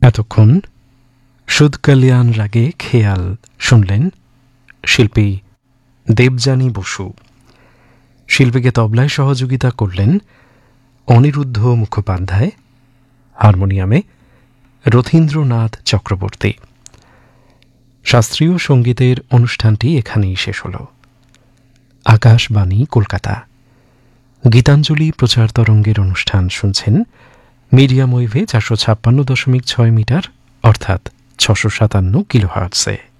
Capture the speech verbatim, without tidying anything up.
এতক্ষণ সুদ কল্যাণ রাগে খেয়াল শুনলেন শিল্পী দেবযানী বসু। শিল্পীকে তবলায় সহযোগিতা করলেন অনিরুদ্ধ মুখোপাধ্যায়, হারমোনিয়ামে রথীন্দ্রনাথ চক্রবর্তী। শাস্ত্রীয় সঙ্গীতের অনুষ্ঠানটি এখানেই শেষ হল। আকাশবাণী কলকাতা গীতাঞ্জলি প্রচার তরঙ্গের অনুষ্ঠান শুনছেন মিডিয়াম ওয়েভে চারশো ছাপ্পান্ন দশমিক ছয় মিটার অর্থাৎ ছশো সাতান্ন কিলোহার্টসে।